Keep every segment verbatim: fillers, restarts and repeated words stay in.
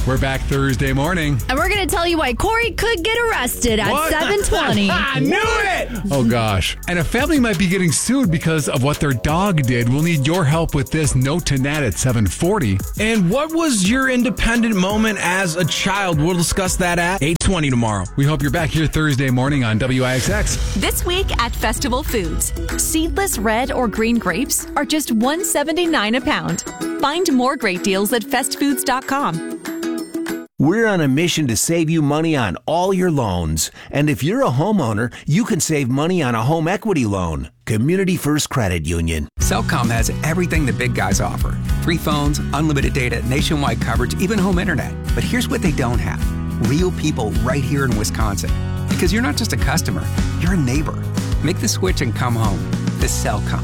We're back Thursday morning. And we're going to tell you why Corey could get arrested at What? seven twenty. I knew it! Oh, gosh. And a family might be getting sued because of what their dog did. We'll need your help with this. Note to Nat at seven forty. And what was your independent moment as a child? We'll discuss that at eight twenty tomorrow. We hope you're back here Thursday morning on W I X X. This week at Festival Foods, seedless red or green grapes are just one dollar and seventy-nine cents a pound. Find more great deals at fest foods dot com. We're on a mission to save you money on all your loans. And if you're a homeowner, you can save money on a home equity loan. Community First Credit Union. Cellcom has everything the big guys offer. Free phones, unlimited data, nationwide coverage, even home internet. But here's what they don't have. Real people right here in Wisconsin. Because you're not just a customer, you're a neighbor. Make the switch and come home. To Cellcom.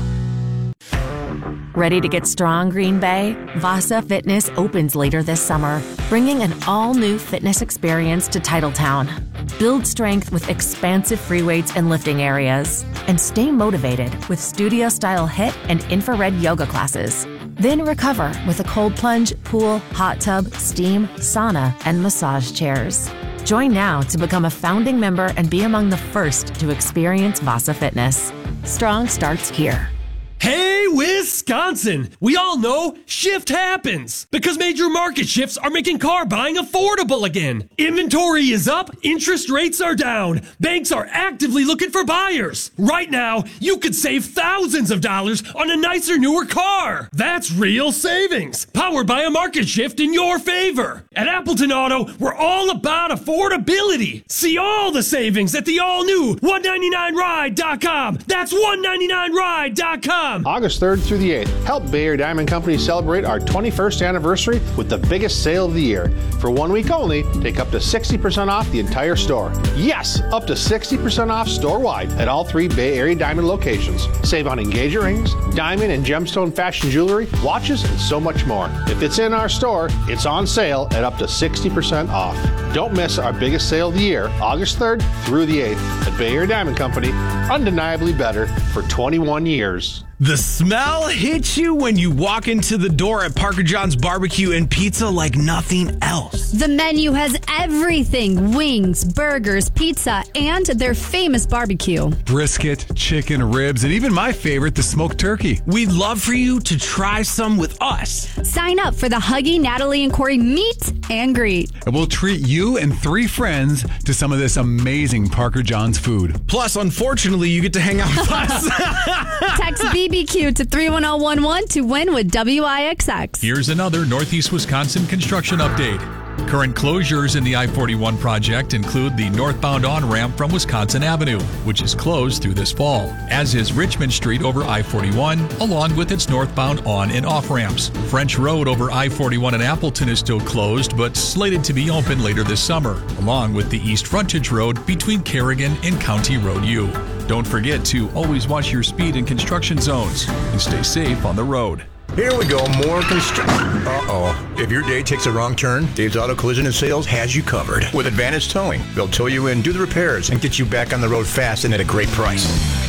Ready to get strong, Green Bay? Vasa Fitness opens later this summer, bringing an all-new fitness experience to Titletown. Build strength with expansive free weights and lifting areas, and stay motivated with studio-style HIIT and infrared yoga classes. Then recover with a cold plunge, pool, hot tub, steam, sauna, and massage chairs. Join now to become a founding member and be among the first to experience Vasa Fitness. Strong starts here. Hey, Wisconsin! We all know shift happens because major market shifts are making car buying affordable again. Inventory is up, interest rates are down. Banks are actively looking for buyers. Right now, you could save thousands of dollars on a nicer, newer car. That's real savings, powered by a market shift in your favor. At Appleton Auto, we're all about affordability. See all the savings at the all-new one ninety-nine ride dot com. That's one ninety-nine ride dot com. August third through the eighth, help Bay Area Diamond Company celebrate our twenty-first anniversary with the biggest sale of the year. For one week only, take up to sixty percent off the entire store. Yes, up to sixty percent off store-wide at all three Bay Area Diamond locations. Save on engagement rings, diamond and gemstone fashion jewelry, watches, and so much more. If it's in our store, it's on sale at up to sixty percent off. Don't miss our biggest sale of the year, August third through the eighth at Bay Area Diamond Company. Undeniably better for twenty-one years. The smell hits you when you walk into the door at Parker John's Barbecue and Pizza like nothing else. The menu has everything: wings, burgers, pizza, and their famous barbecue. Brisket, chicken, ribs, and even my favorite, the smoked turkey. We'd love for you to try some with us. Sign up for the Huggy, Natalie, and Corey meet and greet. And we'll treat you and three friends to some of this amazing Parker John's food. Plus, unfortunately, you get to hang out with us. Text B B Q to three one zero one one to win with W I X X. Here's another Northeast Wisconsin construction update. Current closures in the I forty-one project include the northbound on-ramp from Wisconsin Avenue, which is closed through this fall, as is Richmond Street over I forty-one, along with its northbound on- and off-ramps. French Road over I forty-one in Appleton is still closed, but slated to be open later this summer, along with the East Frontage Road between Kerrigan and County Road U. Don't forget to always watch your speed in construction zones and stay safe on the road. Here we go, more construction. Uh-oh. If your day takes a wrong turn, Dave's Auto Collision and Sales has you covered. With Advantage Towing, they'll tow you in, do the repairs, and get you back on the road fast and at a great price.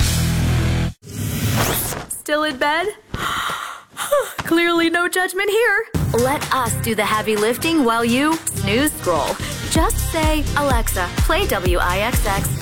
Still in bed? Clearly no judgment here. Let us do the heavy lifting while you snooze scroll. Just say, Alexa, play W I X X